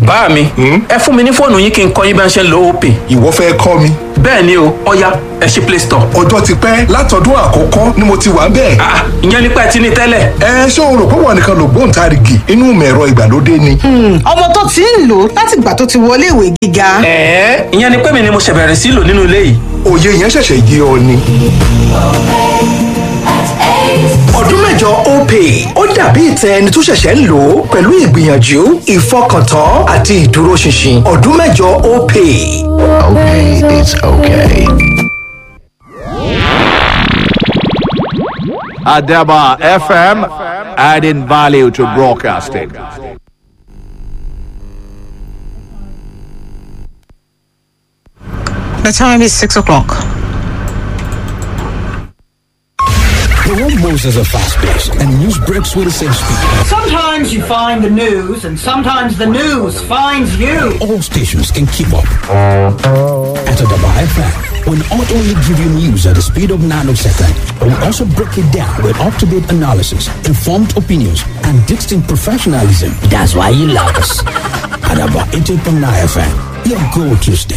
bá mi ẹ fún mi ní fóònù yín kí n kọ́ yín bí wọ́n ṣe ń lo Opay. ìwọ fẹ́ kọ́ mi. bẹ́ẹ̀ ni o ọ̀ya ẹ ṣí Play Store. ọjọ́ ti pẹ́ látọdún àkọ́kọ́ ni mo ti wà bẹ́ẹ̀. ìyẹn nípa ẹ ti ní tẹ́lẹ̀. ṣé o rò pé wọn nìkan ló gbóǹtarìgì inú mẹ̀rọ ìgbàlódé ni. ọmọ tó ti ń lò látìgbà tó ti wọlé ìwé gíga. ìyẹn ni pé mi ni mo ṣe bẹ̀rẹ̀ sí lò nínú ilé yìí. òye yẹn ṣẹ̀ṣẹ̀ yé ọ ni. ọdún mẹ́jọ Opay ó dàbí ìtàn ẹni tó ṣẹ̀ṣẹ̀ ń lò ó pẹ̀lú ìgbìyànjú ìfọkàntán àti ìdúróṣinṣin. ọdún mẹ́jọ Opay. Okay, it's okay. Adaba FM, adding value to broadcasting. The time is 6 o'clock. The world moves at a fast pace, and news breaks with the same speed. Sometimes you find the news, and sometimes the news finds you. All stations can keep up. At Adaba FM, we'll not only give you news at the speed of nanosecond, but we'll also break it down with up-to-date analysis, informed opinions, and distinct professionalism. That's why you love us. Adaba 88.9 FM, your go-to station.